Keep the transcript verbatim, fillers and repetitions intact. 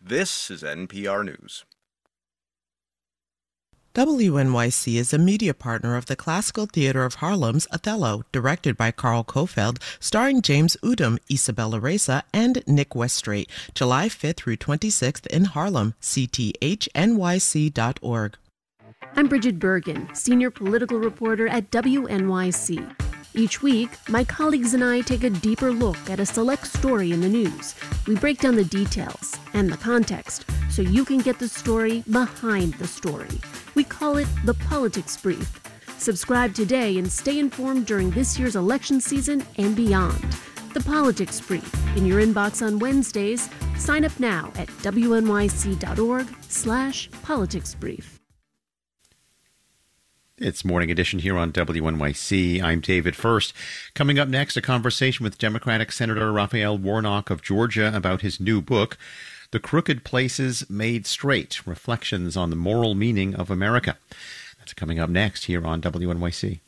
This is N P R News. W N Y C is a media partner of the Classical Theater of Harlem's Othello, directed by Carl Kofeld, starring James Udom, Isabella Reza, and Nick Westrate, July fifth through twenty-sixth in Harlem, c t h n y c dot org. I'm Bridget Bergen, senior political reporter at W N Y C. Each week, my colleagues and I take a deeper look at a select story in the news. We break down the details and the context so you can get the story behind the story. We call it the Politics Brief. Subscribe today and stay informed during this year's election season and beyond. The Politics Brief in your inbox on Wednesdays. Sign up now at w n y c dot org slash politics brief. It's Morning Edition here on W N Y C. I'm David First. Coming up next, a conversation with Democratic Senator Raphael Warnock of Georgia about his new book, The Crooked Places Made Straight, Reflections on the Moral Meaning of America. That's coming up next here on W N Y C.